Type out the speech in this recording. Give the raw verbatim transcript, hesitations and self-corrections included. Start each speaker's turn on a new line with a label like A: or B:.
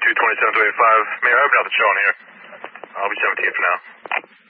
A: two twenty-seven to eighty-five. Mayor, I have nothing showing here. I'll be seventeen for now.